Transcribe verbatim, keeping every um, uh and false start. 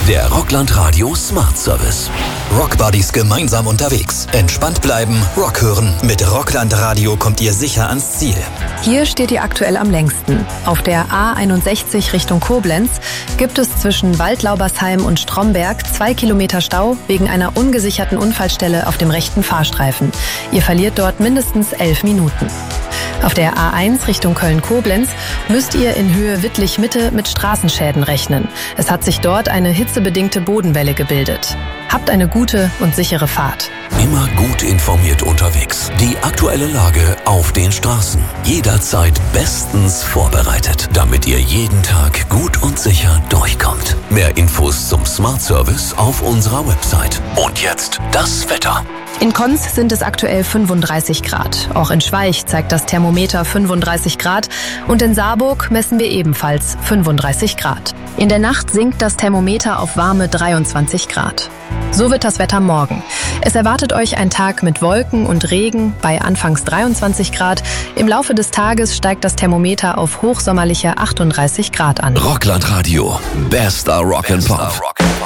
Der Rockland Radio Smart Service. Rockbuddies gemeinsam unterwegs. Entspannt bleiben, Rock hören. Mit Rockland Radio kommt ihr sicher ans Ziel. Hier steht ihr aktuell am längsten. Auf der A einundsechzig Richtung Koblenz gibt es zwischen Waldlaubersheim und Stromberg zwei Kilometer Stau wegen einer ungesicherten Unfallstelle auf dem rechten Fahrstreifen. Ihr verliert dort mindestens elf Minuten. Auf der A eins Richtung Köln-Koblenz müsst ihr in Höhe Wittlich-Mitte mit Straßenschäden rechnen. Es hat sich dort eine hitzebedingte Bodenwelle gebildet. Habt eine gute und sichere Fahrt. Immer gut informiert unterwegs. Die aktuelle Lage auf den Straßen. Jederzeit bestens vorbereitet, damit ihr jeden Tag gut und sicher durchkommt. Mehr Infos zum Smart Service auf unserer Website. Und jetzt das Wetter. In Konz sind es aktuell fünfunddreißig Grad. Auch in Schweich zeigt das Thermometer fünfunddreißig Grad. Und in Saarburg messen wir ebenfalls fünfunddreißig Grad. In der Nacht sinkt das Thermometer auf warme dreiundzwanzig Grad. So wird das Wetter morgen. Es erwartet euch ein Tag mit Wolken und Regen bei anfangs dreiundzwanzig Grad. Im Laufe des Tages steigt das Thermometer auf hochsommerliche achtunddreißig Grad an. Rockland Radio. Bester Rock and Pop.